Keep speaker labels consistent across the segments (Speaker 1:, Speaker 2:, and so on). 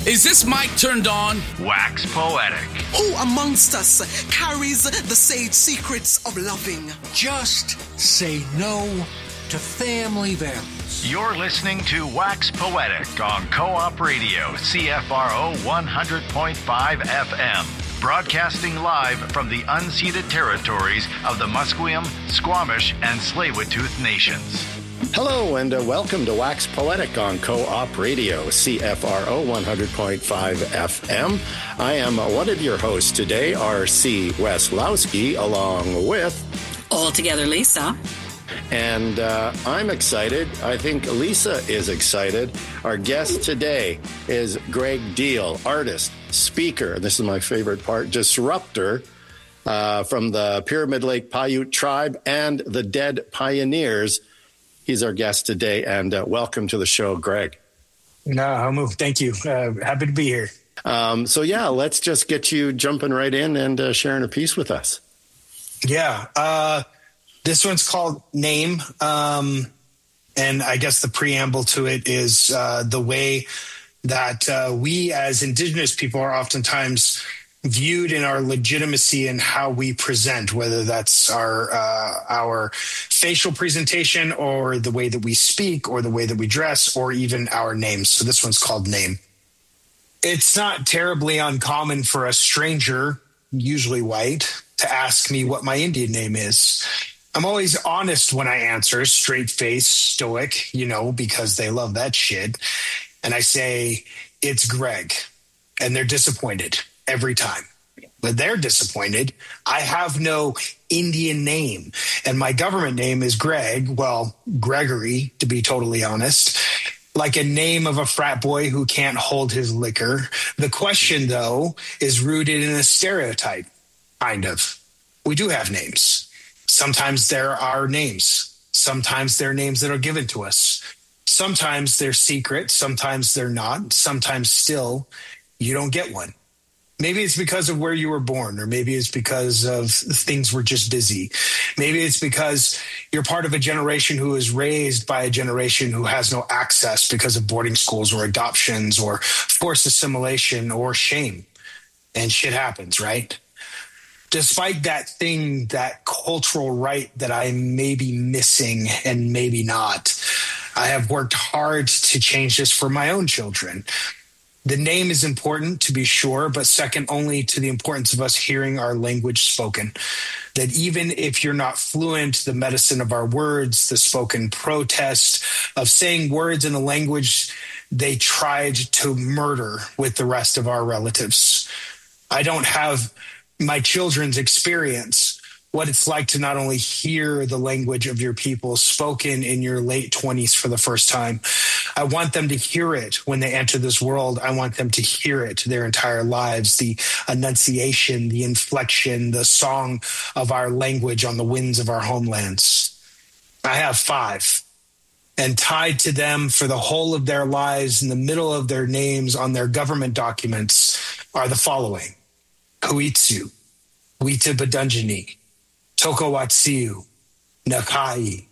Speaker 1: Is this mic turned on?
Speaker 2: Wax Poetic.
Speaker 3: Who amongst us carries the sage secrets of loving?
Speaker 4: Just say no to family values.
Speaker 2: You're listening to Wax Poetic on Co-op Radio, CFRO 100.5 FM. Broadcasting live from the unceded territories of the Musqueam, Squamish, and Tsleil-Waututh Nations.
Speaker 5: Hello and welcome to Wax Poetic on Co-op Radio, CFRO 100.5 FM. I am one of your hosts today, R.C. Weslowski, along with...
Speaker 6: Altogether Lisa.
Speaker 5: And I'm excited. I think Lisa is excited. Our guest today is Greg Deal, artist, speaker, this is my favorite part, disruptor from the Pyramid Lake Paiute tribe and the Dead Pioneers. He's our guest today, and welcome to the show, Greg.
Speaker 7: No, Hamu, thank you. Happy to be here.
Speaker 5: Let's just get you jumping right in and sharing a piece with us.
Speaker 7: Yeah, this one's called Name, and I guess the preamble to it is the way that we as Indigenous people are oftentimes viewed in our legitimacy and how we present, whether that's our facial presentation or the way that we speak or the way that we dress or even our names. So this one's called Name. It's not terribly uncommon for a stranger, usually white, to ask me what my Indian name is. I'm always honest when I answer, straight face, stoic, because they love that shit. And I say, it's Greg. And they're disappointed every time. But they're disappointed. I have no Indian name. And my government name is Greg. Well, Gregory, to be totally honest. Like a name of a frat boy who can't hold his liquor. The question, though, is rooted in a stereotype, kind of. We do have names. Sometimes there are names. Sometimes they're names that are given to us. Sometimes they're secret. Sometimes they're not. Sometimes still, you don't get one. Maybe it's because of where you were born, or maybe it's because of things were just busy. Maybe it's because you're part of a generation who is raised by a generation who has no access because of boarding schools or adoptions or forced assimilation or shame. And shit happens, right? Despite that thing, that cultural right that I may be missing and maybe not, I have worked hard to change this for my own children. The name is important, to be sure, but second only to the importance of us hearing our language spoken. That even if you're not fluent, the medicine of our words, the spoken protest of saying words in a language they tried to murder with the rest of our relatives. I don't have my children's experience, what it's like to not only hear the language of your people spoken in your late 20s for the first time. I want them to hear it when they enter this world. I want them to hear it their entire lives, the enunciation, the inflection, the song of our language on the winds of our homelands. I have 5, and tied to them for the whole of their lives in the middle of their names on their government documents are the following: Huitsu, Witibadunjini, Tokowatsiu, Nakai,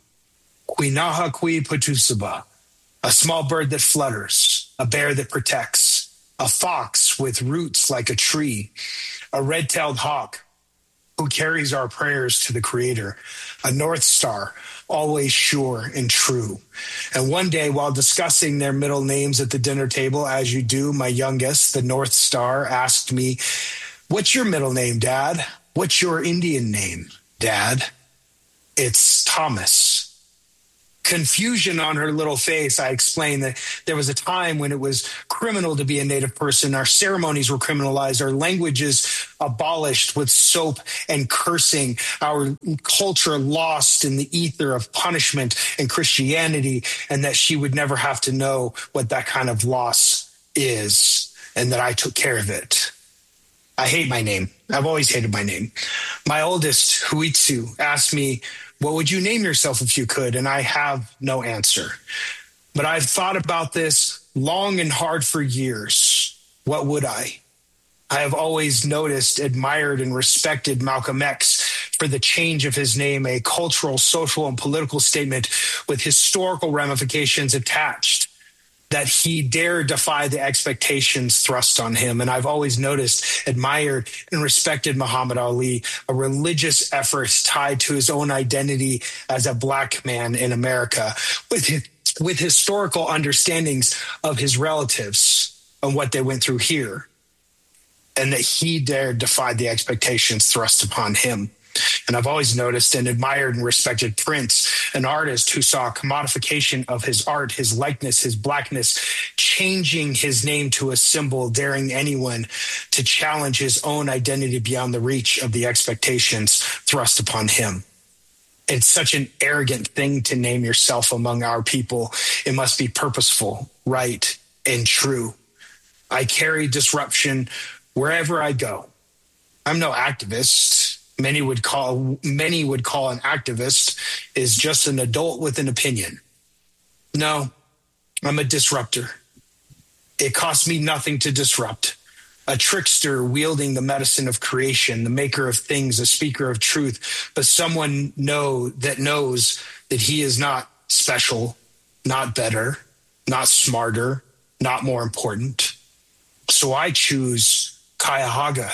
Speaker 7: Quinaha Patusaba, a small bird that flutters, a bear that protects, a fox with roots like a tree, a red-tailed hawk who carries our prayers to the Creator, a North Star, always sure and true. And one day, while discussing their middle names at the dinner table, as you do, my youngest, the North Star, asked me, "What's your middle name, Dad? What's your Indian name, Dad?" "It's Thomas." Confusion on her little face, I explained that there was a time when it was criminal to be a Native person. Our ceremonies were criminalized, our languages abolished with soap and cursing, our culture lost in the ether of punishment and Christianity, and that she would never have to know what that kind of loss is, and that I took care of it. I hate my name. I've always hated my name. My oldest, Huitsu, asked me, "What would you name yourself if you could?" And I have no answer. But I've thought about this long and hard for years. What would I? I have always noticed, admired, and respected Malcolm X for the change of his name, a cultural, social, and political statement with historical ramifications attached. that he dare defy the expectations thrust on him. And I've always noticed, admired, and respected Muhammad Ali, a religious effort tied to his own identity as a black man in America, with historical understandings of his relatives and what they went through here, and that he dared defy the expectations thrust upon him. And I've always noticed and admired and respected Prince, an artist who saw a commodification of his art, his likeness, his blackness, changing his name to a symbol, daring anyone to challenge his own identity beyond the reach of the expectations thrust upon him. It's such an arrogant thing to name yourself among our people. It must be purposeful, right, and true. I carry disruption wherever I go. I'm no activist. Many would call an activist is just an adult with an opinion. No, I'm a disruptor. It costs me nothing to disrupt. A trickster wielding the medicine of creation, the maker of things, a speaker of truth, but someone knows that he is not special, not better, not smarter, not more important. So I choose Cuyahoga.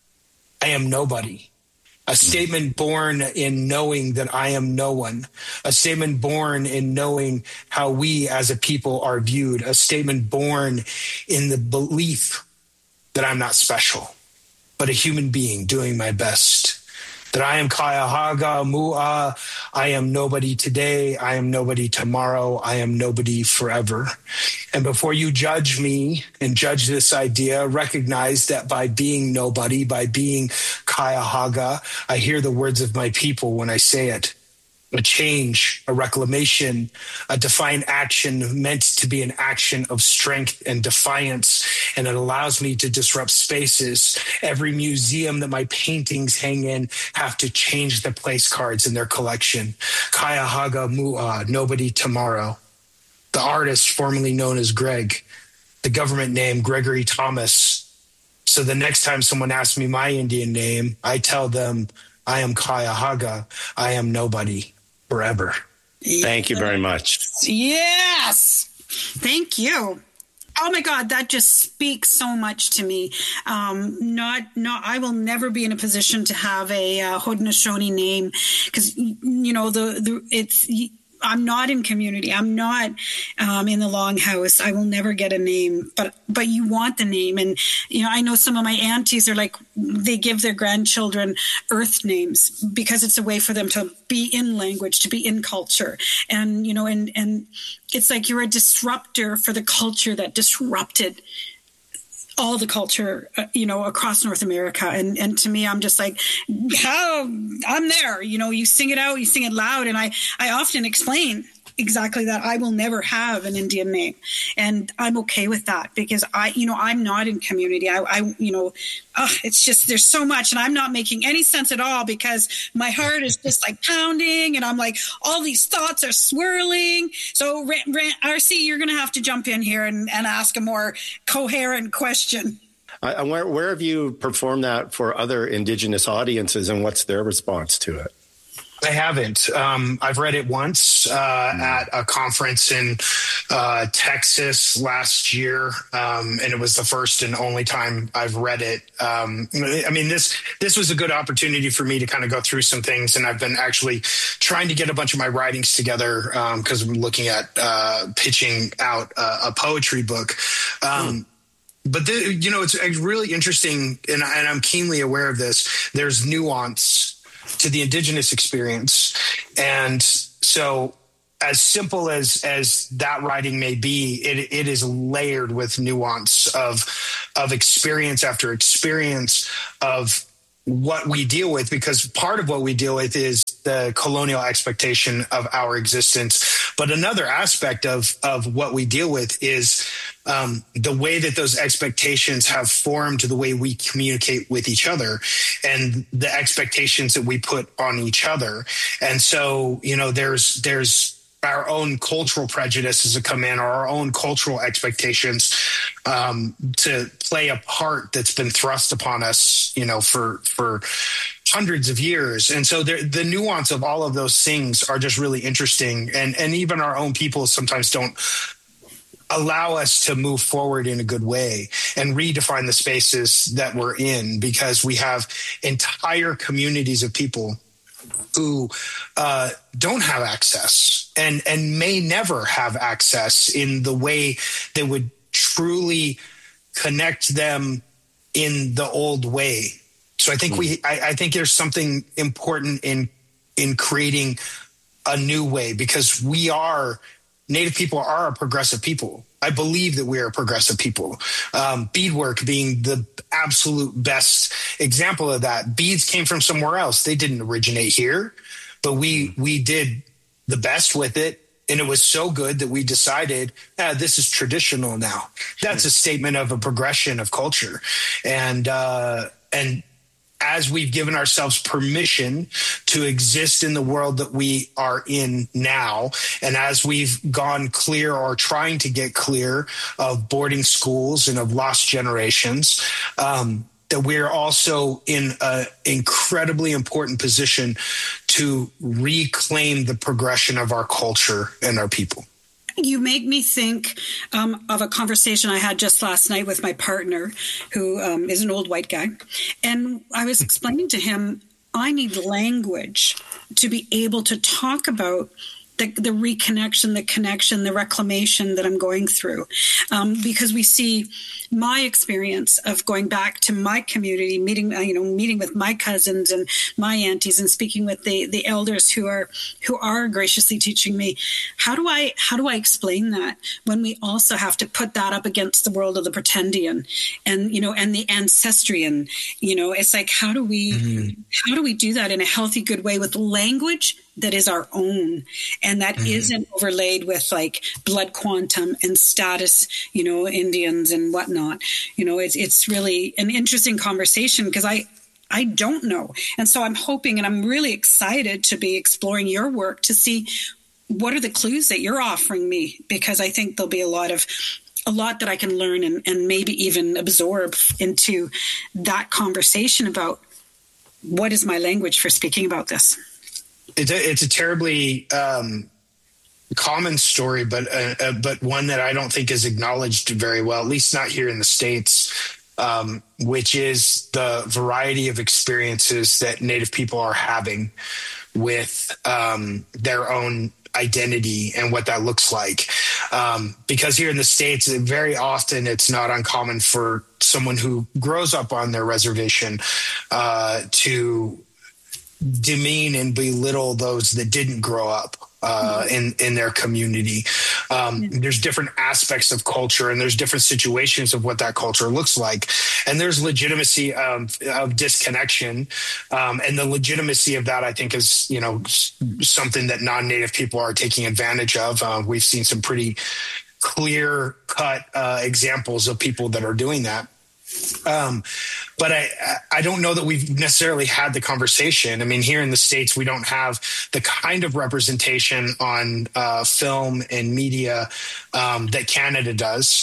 Speaker 7: I am nobody. A statement born in knowing that I am no one. A statement born in knowing how we as a people are viewed. A statement born in the belief that I'm not special, but a human being doing my best. That I am Cuyahoga Mu'a. I am nobody today. I am nobody tomorrow. I am nobody forever. And before you judge me and judge this idea, recognize that by being nobody, by being Cuyahoga, I hear the words of my people when I say it. A change, a reclamation, a defiant action meant to be an action of strength and defiance. And it allows me to disrupt spaces. Every museum that my paintings hang in have to change the place cards in their collection. Cuyahoga Mu'a, nobody tomorrow. The artist formerly known as Greg, the government name Gregory Thomas. So the next time someone asks me my Indian name, I tell them I am Cuyahoga. I am nobody. Forever.
Speaker 5: Thank you very much.
Speaker 1: Yes. Thank you. Oh my God, that just speaks so much to me. I will never be in a position to have a Haudenosaunee name because I'm not in community. I'm not in the Longhouse. I will never get a name, but you want the name. And, I know some of my aunties are like, they give their grandchildren earth names because it's a way for them to be in language, to be in culture. And, and it's like you're a disruptor for the culture that disrupted all the culture, across North America. And to me, I'm just like, how I'm there, you sing it out, you sing it loud. And I often explain exactly that I will never have an Indian name. And I'm okay with that because I'm not in community. It's just, there's so much and I'm not making any sense at all because my heart is just like pounding and I'm like, all these thoughts are swirling. So RC, you're going to have to jump in here and ask a more coherent question.
Speaker 5: Where have you performed that for other Indigenous audiences and what's their response to it?
Speaker 7: I haven't. I've read it once at a conference in Texas last year, and it was the first and only time I've read it. This was a good opportunity for me to kind of go through some things, and I've been actually trying to get a bunch of my writings together because I'm looking at pitching out a poetry book. But it's really interesting, and I'm keenly aware of this. There's nuance to the Indigenous experience. And so as simple as that writing may be, it is layered with nuance of experience after experience of what we deal with, because part of what we deal with is the colonial expectation of our existence. But another aspect of what we deal with is the way that those expectations have formed the way we communicate with each other and the expectations that we put on each other. And so, there's our own cultural prejudices that come in, or our own cultural expectations to play a part that's been thrust upon us, for hundreds of years. And so the nuance of all of those things are just really interesting. And even our own people sometimes don't allow us to move forward in a good way and redefine the spaces that we're in, because we have entire communities of people who don't have access and may never have access in the way that would truly connect them in the old way. So I think I think there's something important in creating a new way, because Native people are a progressive people. I believe that we are a progressive people. Beadwork being the absolute best example of that. Beads came from somewhere else. They didn't originate here, but we did the best with it. And it was so good that we decided, this is traditional now. That's a statement of a progression of culture. And as we've given ourselves permission to exist in the world that we are in now, and as we've gone clear or trying to get clear of boarding schools and of lost generations, that we're also in an incredibly important position to reclaim the progression of our culture and our people.
Speaker 1: You make me think of a conversation I had just last night with my partner, who is an old white guy. And I was explaining to him, I need language to be able to talk about the reconnection, the connection, the reclamation that I'm going through. Because we see my experience of going back to my community, meeting with my cousins and my aunties and speaking with the elders who are graciously teaching me. How do I explain that when we also have to put that up against the world of the pretendian and the ancestrian? It's like, how do we do that in a healthy, good way with language that is our own and that isn't overlaid with like blood quantum and status, Indians and whatnot. It's really an interesting conversation because I don't know. And so I'm hoping, and I'm really excited to be exploring your work to see what are the clues that you're offering me, because I think there'll be a lot that I can learn and maybe even absorb into that conversation about what is my language for speaking about this.
Speaker 7: It's a terribly common story, but one that I don't think is acknowledged very well, at least not here in the States, which is the variety of experiences that Native people are having with their own identity and what that looks like. Because here in the States, very often it's not uncommon for someone who grows up on their reservation to demean and belittle those that didn't grow up in their community. There's different aspects of culture and there's different situations of what that culture looks like. And there's legitimacy of disconnection. And the legitimacy of that, I think, is, something that non-Native people are taking advantage of. We've seen some pretty clear-cut examples of people that are doing that. But I don't know that we've necessarily had the conversation. I mean, here in the States, we don't have the kind of representation on film and media that Canada does.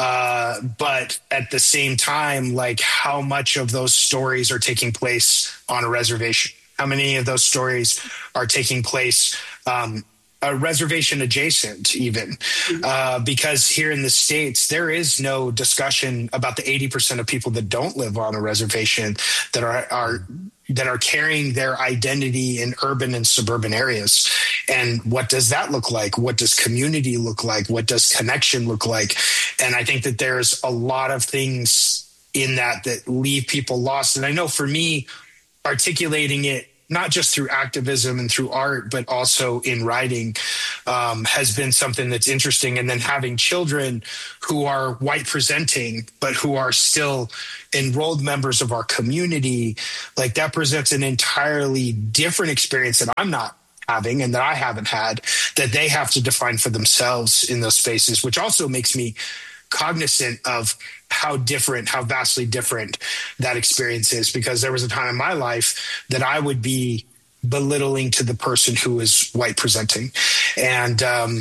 Speaker 7: But at the same time, like, how much of those stories are taking place on a reservation? How many of those stories are taking place a reservation adjacent even, because here in the States, there is no discussion about the 80% of people that don't live on a reservation that are carrying their identity in urban and suburban areas. And what does that look like? What does community look like? What does connection look like? And I think that there's a lot of things in that leave people lost. And I know for me, articulating it, not just through activism and through art, but also in writing, has been something that's interesting. And then having children who are white presenting, but who are still enrolled members of our community, like, that presents an entirely different experience that I'm not having and that I haven't had, that they have to define for themselves in those spaces, which also makes me cognizant of how vastly different that experience is, because there was a time in my life that I would be belittling to the person who is white presenting. And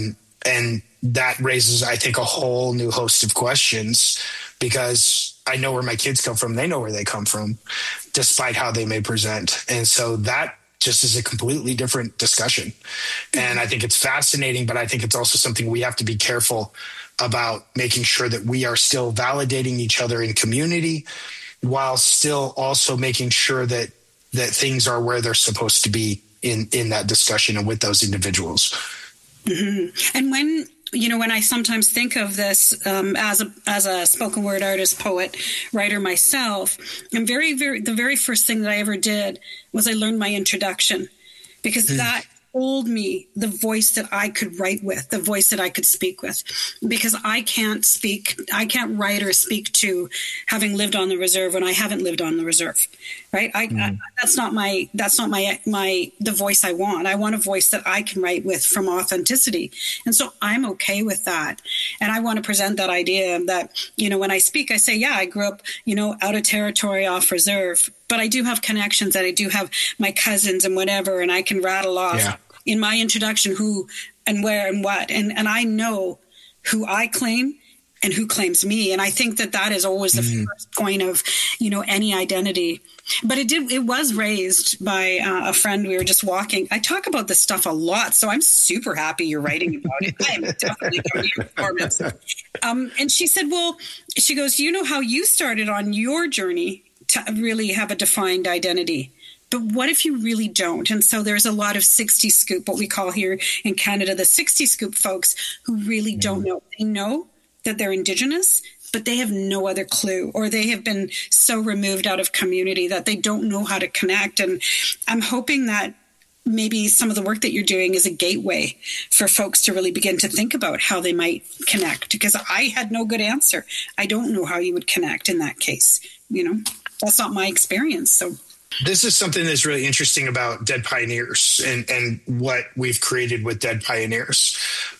Speaker 7: that raises, I think, a whole new host of questions, because I know where my kids come from. They know where they come from, despite how they may present. And so that just is a completely different discussion. And I think it's fascinating, but I think it's also something we have to be careful about making sure that we are still validating each other in community while still also making sure that things are where they're supposed to be in that discussion and with those individuals.
Speaker 1: Mm-hmm. And when I sometimes think of this as a spoken word artist, poet, writer myself, the very first thing that I ever did was I learned my introduction, because that told me the voice that I could write with, the voice that I could speak with, because I can't write or speak to having lived on the reserve when I haven't lived on the reserve, right? That's not the voice I want. I want a voice that I can write with from authenticity. And so I'm okay with that. And I want to present that idea that, when I speak, I say, yeah, I grew up, out of territory off reserve, but I do have connections, and I do have my cousins and whatever, and I can rattle off in my introduction who and where and what. And I know who I claim and who claims me. And I think that is always the first point of, any identity. But it was raised by a friend. We were just walking. I talk about this stuff a lot, so I'm super happy you're writing about it. I am definitely coming to your performance. And she said, she goes, do you know how you started on your journey to really have a defined identity? But what if you really don't? And so there's a lot of 60 scoop, what we call here in Canada, the 60 scoop folks who really don't know. They know that they're Indigenous, but they have no other clue, or they have been so removed out of community that they don't know how to connect. And I'm hoping that maybe some of the work that you're doing is a gateway for folks to really begin to think about how they might connect, because I had no good answer. I don't know how you would connect in that case. That's not my experience. So
Speaker 7: this is something that's really interesting about Dead Pioneers and what we've created with Dead Pioneers.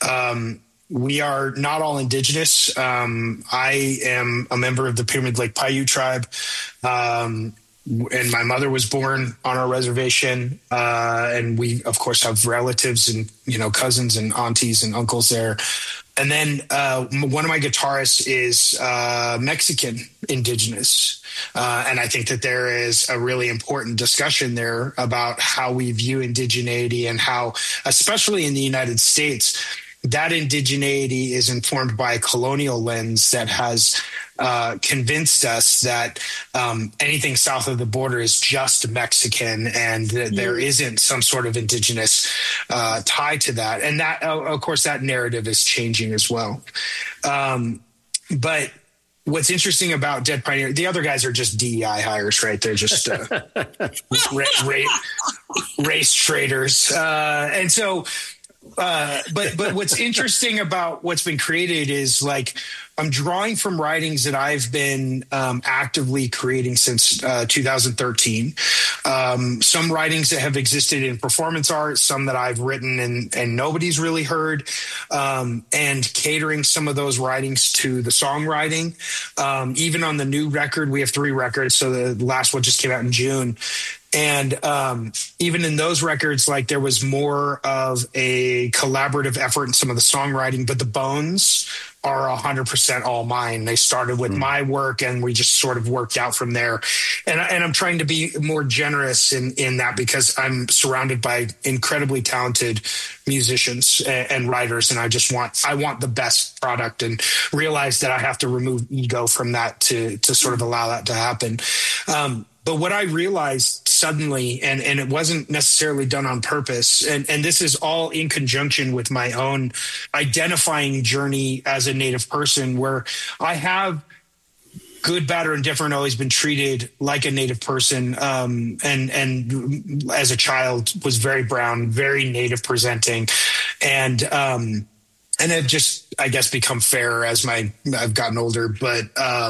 Speaker 7: We are not all Indigenous. I am a member of the Pyramid Lake Paiute tribe. And my mother was born on our reservation. And we, of course, have relatives and, cousins and aunties and uncles there. And then one of my guitarists is Mexican Indigenous. And I think that there is a really important discussion there about how we view indigeneity and how, especially in the United States, that indigeneity is informed by a colonial lens that has convinced us that anything south of the border is just Mexican, and that there isn't some sort of indigenous tie to that. And that, of course, that narrative is changing as well. But what's interesting about Dead Pioneer, the other guys are just DEI hires, right? They're just race traders. And so, but what's interesting about what's been created is, like, I'm drawing from writings that I've been actively creating since 2013. Some writings that have existed in performance art, some that I've written and nobody's really heard, and catering some of those writings to the songwriting. Even on the new record, we have 3 records. So the last one just came out in June. And even in those records, like, there was more of a collaborative effort in some of the songwriting, but the bones are 100% all mine. They started with my work, and we just sort of worked out from there. And I'm trying to be more generous in that, because I'm surrounded by incredibly talented musicians and writers, and I want the best product, and realize that I have to remove ego from that to sort of allow that to happen. But what I realized suddenly, and it wasn't necessarily done on purpose, and this is all in conjunction with my own identifying journey as a Native person, where I have, good, bad, or indifferent, always been treated like a Native person. And as a child was very brown, very Native presenting. And it just, I guess, become fairer as I've gotten older. But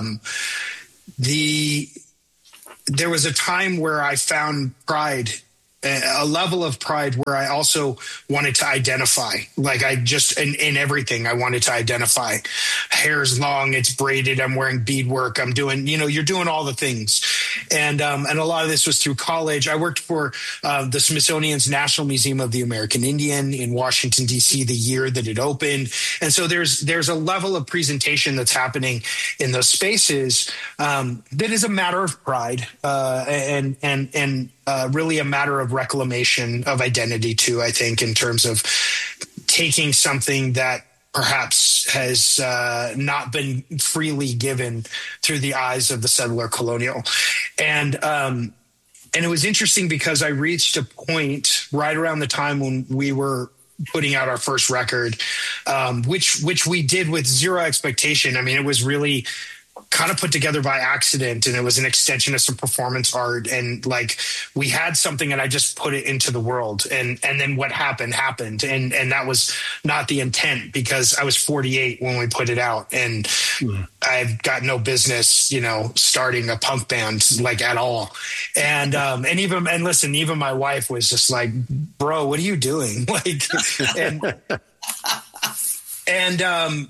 Speaker 7: there was a time where I found pride, a level of pride, where I also wanted to identify. Like, I just, in everything, I wanted to identify. Hair's long, it's braided, I'm wearing beadwork, I'm doing, you're doing all the things. And a lot of this was through college. I worked for the Smithsonian's National Museum of the American Indian in Washington, D.C., the year that it opened. And so there's a level of presentation that's happening in those spaces that is a matter of pride and really a matter of reclamation of identity too, I think, in terms of taking something that perhaps has not been freely given through the eyes of the settler colonial. And it was interesting because I reached a point right around the time when we were putting out our first record, which we did with zero expectation. I mean, it was really kind of put together by accident, and it was an extension of some performance art, and like we had something and I just put it into the world, and then what happened and that was not the intent, because I was 48 when we put it out, and I've got no business, starting a punk band like at all. And listen, even my wife was just like, bro, what are you doing? Like, and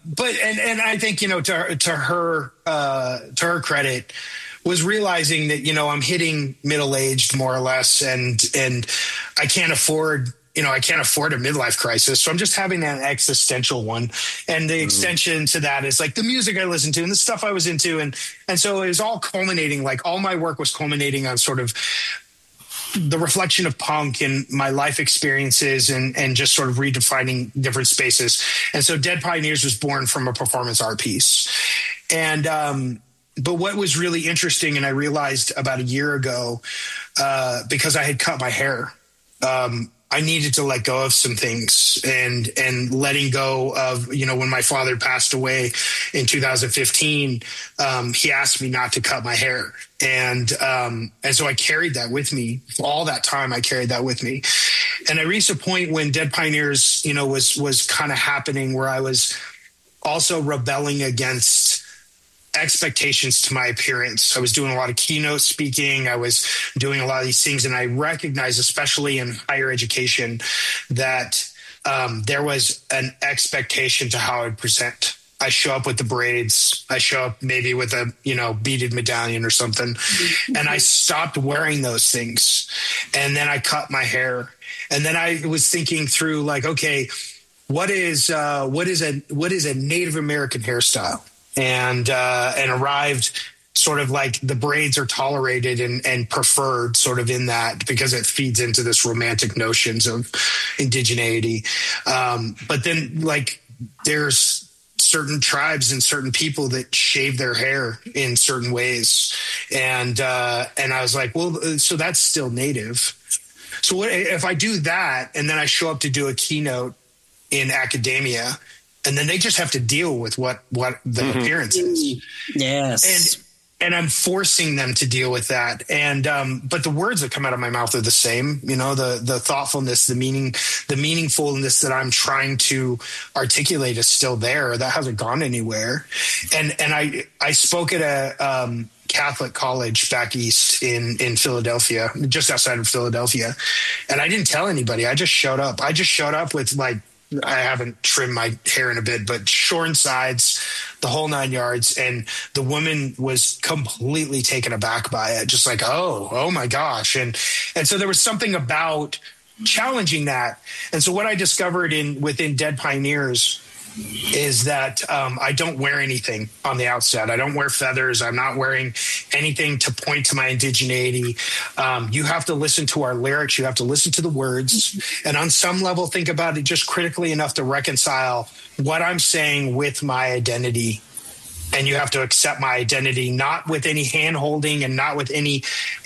Speaker 7: I think, to her credit, was realizing that, I'm hitting middle-aged more or less, and I can't afford a midlife crisis. So I'm just having that existential one. And the extension to that is like the music I listened to and the stuff I was into. And so it was all culminating, like all my work was culminating on sort of the reflection of punk and my life experiences, and just sort of redefining different spaces. And so Dead Pioneers was born from a performance art piece. And, but what was really interesting, and I realized about a year ago, because I had cut my hair, I needed to let go of some things, and letting go of, when my father passed away in 2015, he asked me not to cut my hair. And so I carried that with me all that time. I carried that with me. And I reached a point when Dead Pioneers, was kind of happening, where I was also rebelling against expectations to my appearance. I was doing a lot of keynote speaking. I was doing a lot of these things. And I recognized, especially in higher education, that there was an expectation to how I'd present. I show up with the braids. I show up maybe with a, beaded medallion or something. And I stopped wearing those things. And then I cut my hair. And then I was thinking through, like, okay, what is a Native American hairstyle? And arrived sort of like the braids are tolerated and preferred sort of in that, because it feeds into this romantic notions of indigeneity. But then, like, there's certain tribes and certain people that shave their hair in certain ways. And I was like, well, so that's still Native. So what if I do that, and then I show up to do a keynote in academia, and then they just have to deal with what the appearance is.
Speaker 1: Yes.
Speaker 7: And I'm forcing them to deal with that. And, but the words that come out of my mouth are the same, the thoughtfulness, the meaningfulness that I'm trying to articulate is still there. That hasn't gone anywhere. And I spoke at a, Catholic college back east in Philadelphia, just outside of Philadelphia. And I didn't tell anybody. I just showed up. With, like, I haven't trimmed my hair in a bit, but shorn sides, the whole 9 yards. And the woman was completely taken aback by it. Just like, oh my gosh. And so there was something about challenging that. And so what I discovered within Dead Pioneers is that I don't wear anything on the outside. I don't wear feathers. I'm not wearing anything to point to my indigeneity. You have to listen to our lyrics. You have to listen to the words. And on some level, think about it just critically enough to reconcile what I'm saying with my identity. And you have to accept my identity, not with any hand-holding and not with any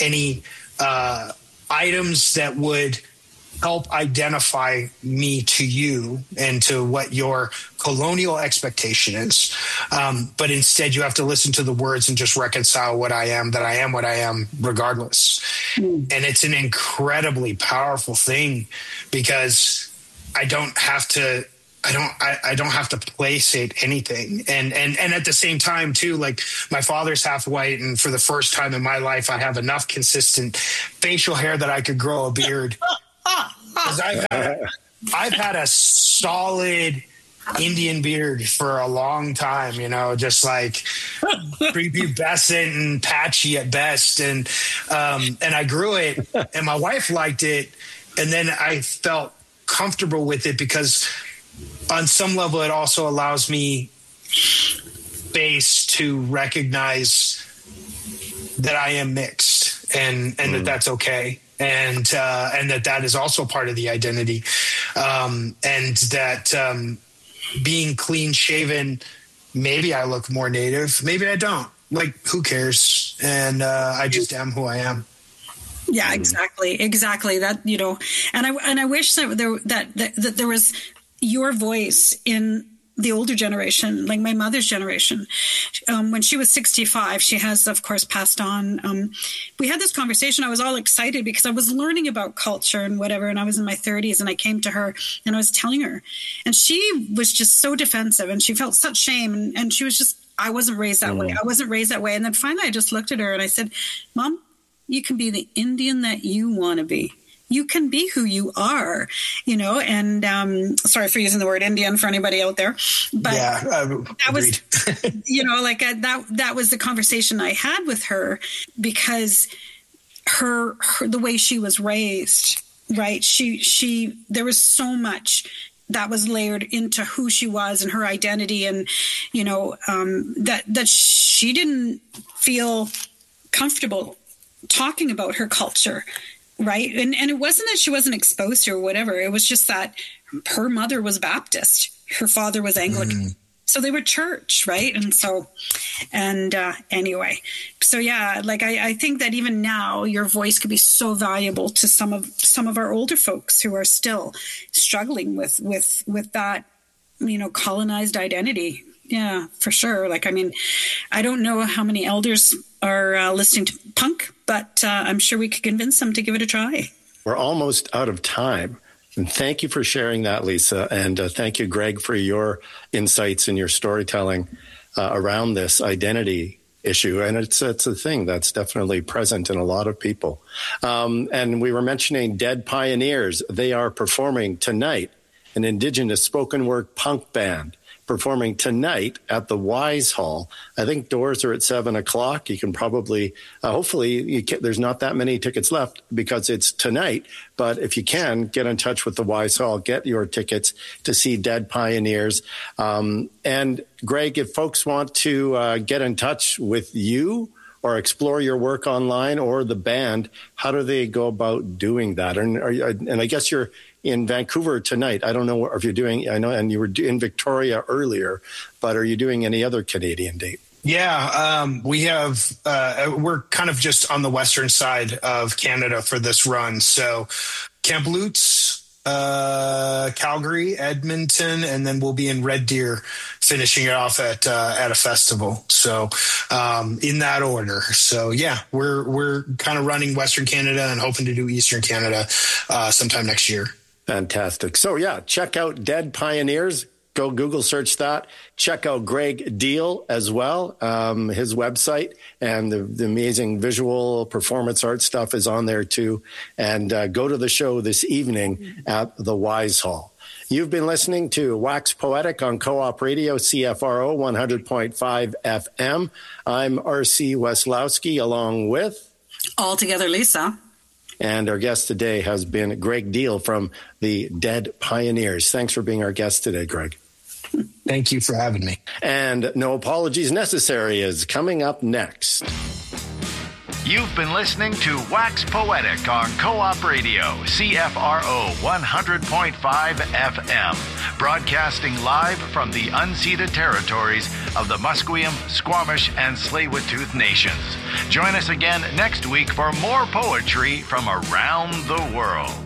Speaker 7: items that would help identify me to you and to what your colonial expectation is. But instead, you have to listen to the words and just reconcile what I am, that I am what I am regardless. And it's an incredibly powerful thing, because I don't have to place it anything. And at the same time too, like, my father's half white, and for the first time in my life, I have enough consistent facial hair that I could grow a beard. Because I've had a solid Indian beard for a long time, just like prepubescent and patchy at best. And I grew it, and my wife liked it. And then I felt comfortable with it, because on some level, it also allows me space to recognize that I am mixed, and that that's okay. And that is also part of the identity. And that being clean shaven, maybe I look more Native. Maybe I don't. Like, who cares? And I just am who I am.
Speaker 1: Yeah, exactly. That, and I wish that there was your voice in the older generation, like my mother's generation. When she was 65, she has, of course, passed on. We had this conversation. I was all excited because I was learning about culture and whatever, and I was in my 30s, and I came to her and I was telling her, and she was just so defensive, and she felt such shame, and she was just, I wasn't raised that way. I wasn't raised that way. And then finally I just looked at her and I said, Mom, you can be the Indian that you want to be. You can be who you are, and sorry for using the word Indian for anybody out there, but that was, that was the conversation I had with her, because her the way she was raised, right? She there was so much that was layered into who she was and her identity, and that she didn't feel comfortable talking about her culture, right? And it wasn't that she wasn't exposed to or whatever. It was just that her mother was Baptist, her father was Anglican. So they were church, right? And so, anyway, so yeah, like I think that even now your voice could be so valuable to some of our older folks who are still struggling with that, colonized identity. Yeah, for sure. Like, I mean, I don't know how many elders are listening to punk, but I'm sure we could convince them to give it a try.
Speaker 5: We're almost out of time. And thank you for sharing that, Lisa. And thank you, Greg, for your insights and your storytelling around this identity issue. And it's a thing that's definitely present in a lot of people. And we were mentioning Dead Pioneers. They are performing tonight, an Indigenous spoken word punk band, performing tonight at the Wise Hall. I think doors are at 7:00. You can probably, hopefully, there's not that many tickets left because it's tonight. But if you can, get in touch with the Wise Hall, get your tickets to see Dead Pioneers. And Greg, if folks want to get in touch with you or explore your work online or the band, how do they go about doing that? And I guess you're in Vancouver tonight. I don't know if you're doing, I know, and you were in Victoria earlier, but are you doing any other Canadian date?
Speaker 7: Yeah, we have, we're kind of just on the western side of Canada for this run. So Kamloops, Calgary, Edmonton, and then we'll be in Red Deer finishing it off at a festival. So in that order. So yeah, we're kind of running Western Canada and hoping to do Eastern Canada sometime next year.
Speaker 5: Fantastic. So yeah, check out Dead Pioneers. Go Google search that. Check out Greg Deal as well. His website and the amazing visual performance art stuff is on there too. And go to the show this evening at the Wise Hall. You've been listening to Wax Poetic on Co-op Radio, CFRO 100.5 FM. I'm R.C. Weslowski along with...
Speaker 1: Altogether Lisa.
Speaker 5: And our guest today has been Greg Deal from the Dead Pioneers. Thanks for being our guest today, Greg.
Speaker 7: Thank you for having me.
Speaker 5: And No Apologies Necessary is coming up next.
Speaker 2: You've been listening to Wax Poetic on Co-op Radio, CFRO 100.5 FM, broadcasting live from the unceded territories of the Musqueam, Squamish, and Tsleil-Waututh Nations. Join us again next week for more poetry from around the world.